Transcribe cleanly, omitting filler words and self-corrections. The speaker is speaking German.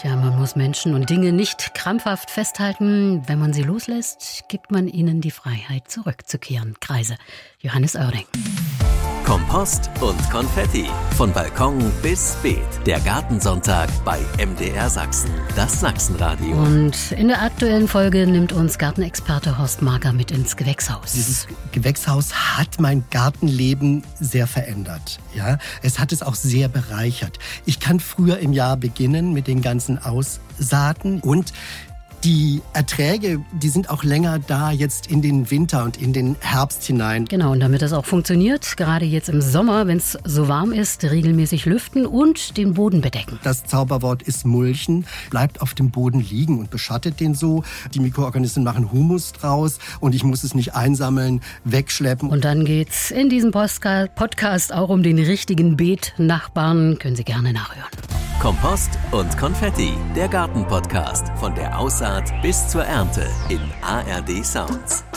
Tja, man muss Menschen und Dinge nicht krampfhaft festhalten. Wenn man sie loslässt, gibt man ihnen die Freiheit, zurückzukehren. Kreise. Johannes Oerding. Kompost und Konfetti. Von Balkon bis Beet. Der Gartensonntag bei MDR Sachsen. Das Sachsenradio. Und in der aktuellen Folge nimmt uns Gartenexperte Horst Marker mit ins Gewächshaus. Dieses Gewächshaus hat mein Gartenleben sehr verändert. Ja? Es hat es auch sehr bereichert. Ich kann früher im Jahr beginnen mit den ganzen Aussaaten und die Erträge, die sind auch länger da jetzt in den Winter und in den Herbst hinein. Genau, und damit das auch funktioniert, gerade jetzt im Sommer, wenn es so warm ist, regelmäßig lüften und den Boden bedecken. Das Zauberwort ist Mulchen, bleibt auf dem Boden liegen und beschattet den so. Die Mikroorganismen machen Humus draus und ich muss es nicht einsammeln, wegschleppen. Und dann geht's in diesem Podcast auch um den richtigen Beetnachbarn. Können Sie gerne nachhören. Kompost und Konfetti, der Gartenpodcast von der Aussaat bis zur Ernte in ARD Sounds.